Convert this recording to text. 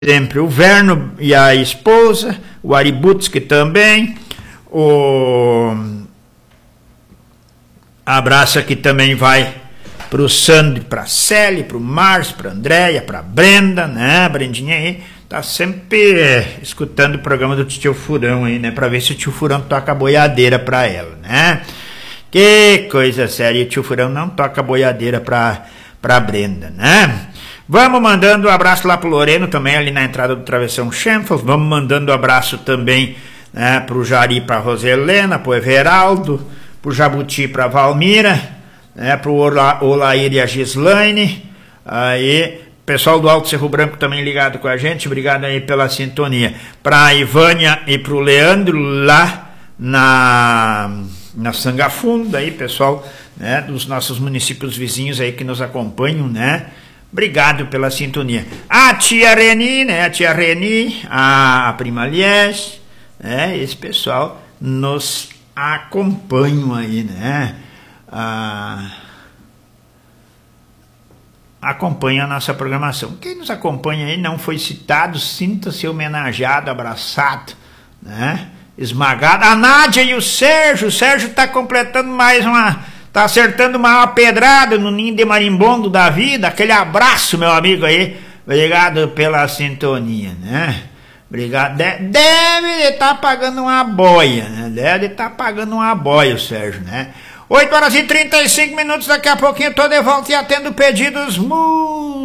sempre o Verno e a esposa, o Aributsky também, o abraço aqui também vai para o Sandro, para a Célia, para o Márcio, para a Andréia, para a Brenda, né? A Brendinha aí tá sempre escutando o programa do Tio Furão aí, né? Para ver se o Tio Furão toca boiadeira para ela, né? Que coisa séria, o Tio Furão não toca boiadeira para Brenda, né? Vamos mandando um abraço lá pro Loreno também, ali na entrada do Travessão Schenfels. Vamos mandando um abraço também, né, pro Jari, pra Roselena, pro Everaldo, pro Jabuti, pra Valmira, né, pro Olair e a Gislaine. Aí, pessoal do Alto Cerro Branco também ligado com a gente, obrigado aí pela sintonia. Pra Ivânia e pro Leandro lá na Sangafunda, aí, pessoal, né, dos nossos municípios vizinhos aí que nos acompanham, né? Obrigado pela sintonia. A tia Reni, né? A tia Reni, a prima Lies, né? Esse pessoal nos acompanham aí, né? Acompanha a nossa programação. Quem nos acompanha aí não foi citado, sinta-se homenageado, abraçado, né? Esmagado. A Nádia e o Sérgio está completando mais uma... Tá acertando uma pedrada no ninho de marimbondo da vida. Aquele abraço, meu amigo aí. Obrigado pela sintonia, né? Obrigado. Deve estar pagando uma boia, né? Deve estar pagando uma boia, o Sérgio, né? 8 horas e 35 minutos. Daqui a pouquinho eu tô de volta e atendo pedidos